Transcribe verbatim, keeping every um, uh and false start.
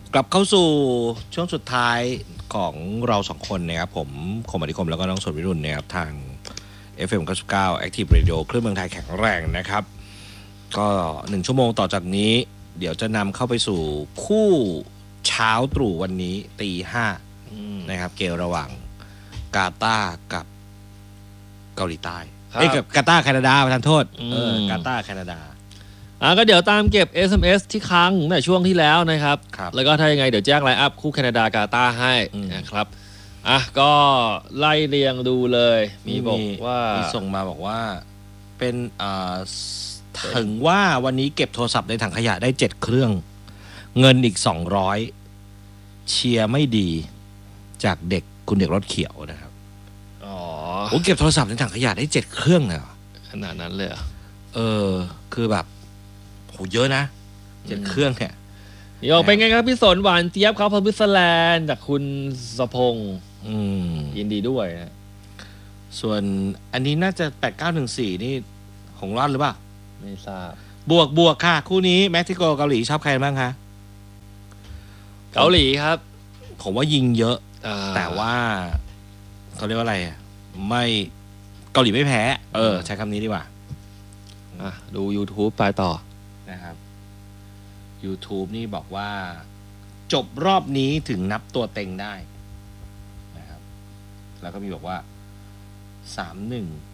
กลับเข้าสู่ช่วงสุดท้ายของเราสองคนนะครับผมคมอธิคมแล้วก็น้องสนวิรุณนะครับทาง เอฟ เอ็ม เก้าสิบเก้า Active Radio คลื่นเมืองไทยแข็งแรงนะครับก็หนึ่งชั่วโมงต่อจากนี้เดี๋ยวจะนำเข้าไปสู่คู่เช้าตรู่วันนี้ตีห้านะครับเกมระหว่างกาตาร์กับเกาหลีใต้เอ้ยกับกาตาร์แคนาดาประทานโทษเออกาตาร์แคนาดาอ่าก็เดี๋ยวตามเก็บ เอส เอ็ม เอส ที่ค้างในช่วงที่แล้วนะครับแล้วก็ถ้ายังไงเดี๋ยวแจ้งไลน์อัพคู่แคนาดากาตาร์ให้นะครับอ่ะก็ไล่เรียงดูเลยมีบอกว่ามีส่งมาบอกว่าเป็นอ่าถึงว่าวันนี้เก็บโทรศัพท์ในถังขยะได้เจ็ดเครื่องเงินอีกสองร้อยเชียร์ไม่ดีจากเด็กคุณเด็กรถเขียวนะครับอ๋อโอ้เก็บโทรศัพท์ในถังขยะได้เจ็ดเครื่องเลยเหรอขนาดนั้นเลยเออคือแบบโหเยอะนะเจ็ดเครื่องเนี่ยนี่ออกเป็นไงครับพี่สนหวานเจี๊ยบครับพมิสแลนด์จากคุณสพงศ์ยินดีด้วยนะส่วนอันนี้น่าจะแปดเก้าหนึ่งสี่นี่ของรอดหรือเปล่าไม่ทราบบวกบวกค่ะคู่นี้เม็กซิโกเกาหลีชอบใครบ้างคะเกาหลีครับผมว่ายิงเยอะแต่ว่าเขาเรียกว่าอะไรไม่เกาหลีไม่แพ้เออใช้คำนี้ดีกว่าอ่ะดู YouTube ไปต่อนะครับ YouTube นี่บอกว่าจบรอบนี้ถึงนับตัวเต็งได้นะครับแล้วก็มีบอกว่า สามหนึ่ง